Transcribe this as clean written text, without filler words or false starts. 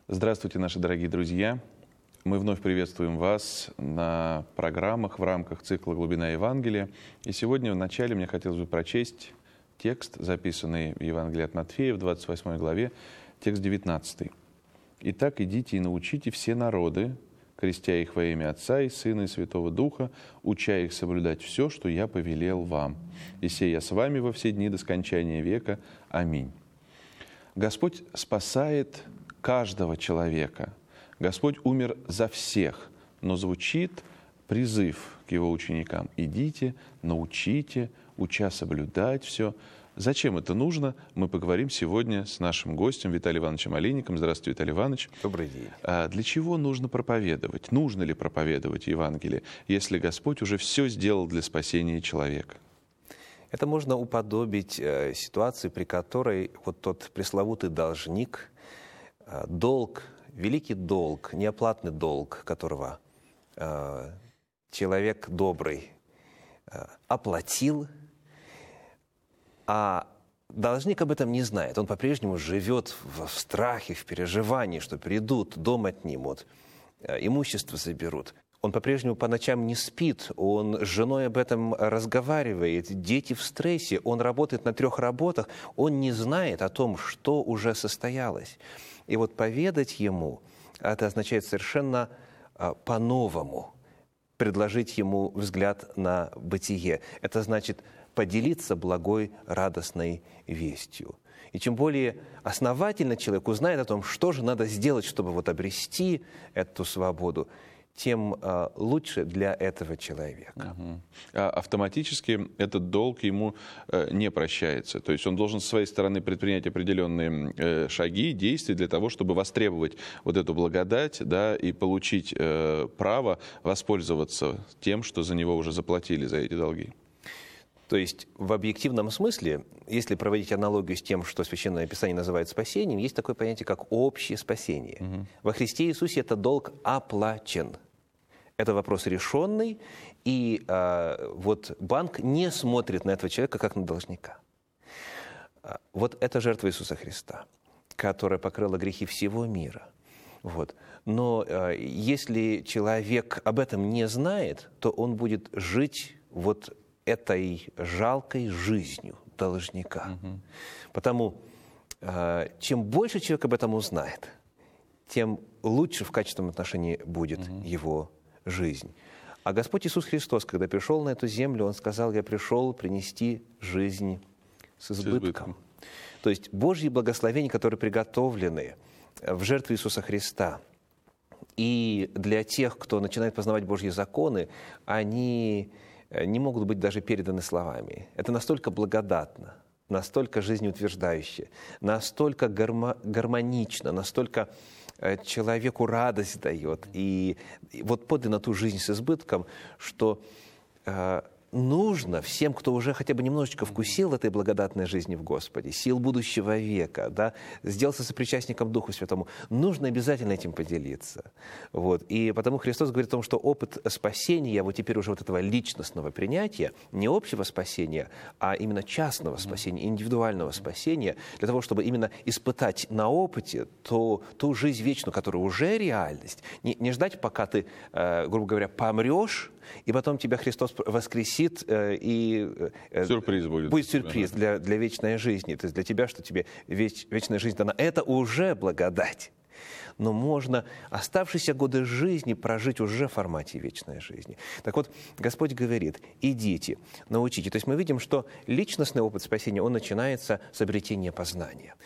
Здравствуйте, наши дорогие друзья! Мы вновь приветствуем вас на программах в рамках цикла «Глубина Евангелия». И сегодня вначале мне хотелось бы прочесть текст, записанный в Евангелии от Матфея, в 28 главе, текст 19. «Итак, идите и научите все народы, крестя их во имя Отца и Сына и Святого Духа, уча их соблюдать все, что я повелел вам. И сей я с вами во все дни до скончания века. Аминь». Господь спасает каждого человека. Господь умер за всех, но звучит призыв к Его ученикам: «Идите, научите, уча соблюдать все». Зачем это нужно, мы поговорим сегодня с нашим гостем Виталием Ивановичем Олейником. Здравствуйте, Виталий Иванович. Добрый день. Для чего нужно проповедовать? Нужно ли проповедовать Евангелие, если Господь уже все сделал для спасения человека? Это можно уподобить ситуации, при которой вот тот пресловутый должник, долг, великий долг, неоплатный долг, которого человек добрый оплатил, а должник об этом не знает. Он по-прежнему живет в страхе, в переживании, что придут, дом отнимут, имущество заберут. Он по-прежнему по ночам не спит, он с женой об этом разговаривает, дети в стрессе, он работает на 3 работах, он не знает о том, что уже состоялось. И вот поведать ему, это означает совершенно по-новому предложить ему взгляд на бытие. Это значит поделиться благой, радостной вестью. И чем более основательно человек узнает о том, что же надо сделать, чтобы вот обрести эту свободу, тем лучше для этого человека. А автоматически этот долг ему не прощается. То есть он должен с своей стороны предпринять определенные шаги, действия для того, чтобы востребовать вот эту благодать, да, и получить право воспользоваться тем, что за него уже заплатили, за эти долги. То есть в объективном смысле, если проводить аналогию с тем, что Священное Писание называет спасением, есть такое понятие, как общее спасение. Во Христе Иисусе этот долг оплачен. Это вопрос решенный, и вот банк не смотрит на этого человека как на должника. Вот это жертва Иисуса Христа, которая покрыла грехи всего мира. Вот. Но если человек об этом не знает, то он будет жить вот этой жалкой жизнью должника. Потому чем больше человек об этом узнает, тем лучше в качественном отношении будет его жизнь. А Господь Иисус Христос, когда пришел на эту землю, Он сказал: «Я пришел принести жизнь с избытком». То есть Божьи благословения, которые приготовлены в жертве Иисуса Христа, и для тех, кто начинает познавать Божьи законы, они не могут быть даже переданы словами. Это настолько благодатно, настолько жизнеутверждающе, настолько гармонично, настолько человеку радость дает. И вот подлинно ту жизнь с избытком, что нужно всем, кто уже хотя бы немножечко вкусил этой благодатной жизни в Господе, сил будущего века, да, сделался сопричастником Духу Святому, нужно обязательно этим поделиться. Вот. И потому Христос говорит о том, что опыт спасения, вот теперь уже вот этого личностного принятия, не общего спасения, а именно частного спасения, индивидуального спасения, для того, чтобы именно испытать на опыте ту жизнь вечную, которая уже реальность, не ждать, пока ты, грубо говоря, помрешь, и потом тебя Христос воскресит, и сюрприз будет. Будет сюрприз для вечной жизни. То есть для тебя, что тебе вечная жизнь дана. Это уже благодать. Но можно оставшиеся годы жизни прожить уже в формате вечной жизни. Так вот, Господь говорит: идите, научите. То есть мы видим, что личностный опыт спасения, он начинается с обретения познания.